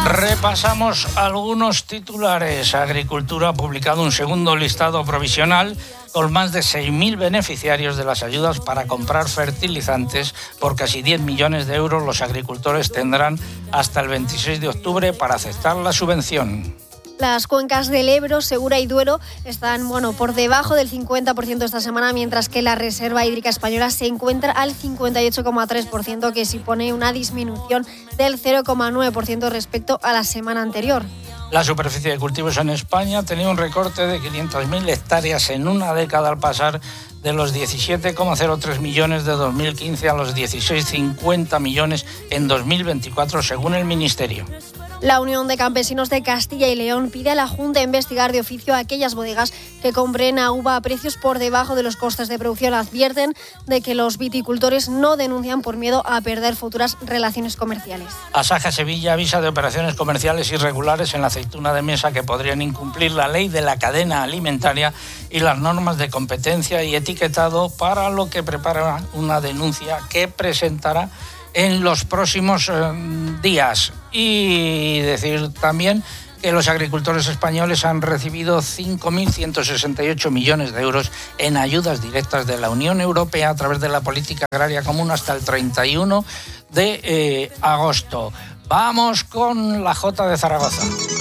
Repasamos algunos titulares. Agricultura ha publicado un segundo listado provisional con más de 6.000 beneficiarios de las ayudas para comprar fertilizantes. Por casi 10 millones de euros los agricultores tendrán hasta el 26 de octubre para aceptar la subvención. Las cuencas del Ebro, Segura y Duero están por debajo del 50% esta semana, mientras que la reserva hídrica española se encuentra al 58,3%, que supone una disminución del 0,9% respecto a la semana anterior. La superficie de cultivos en España ha tenido un recorte de 500.000 hectáreas en una década al pasar de los 17,03 millones de 2015 a los 16,50 millones en 2024, según el Ministerio. La Unión de Campesinos de Castilla y León pide a la Junta investigar de oficio a aquellas bodegas que compren a uva a precios por debajo de los costes de producción. Advierten de que los viticultores no denuncian por miedo a perder futuras relaciones comerciales. Asaja Sevilla avisa de operaciones comerciales irregulares en la aceituna de mesa que podrían incumplir la ley de la cadena alimentaria y las normas de competencia y etiquetado, para lo que prepara una denuncia que presentará en los próximos días. Y decir también que los agricultores españoles han recibido 5.168 millones de euros en ayudas directas de la Unión Europea a través de la política agraria común hasta el 31 de agosto. Vamos con la Jota de Zaragoza.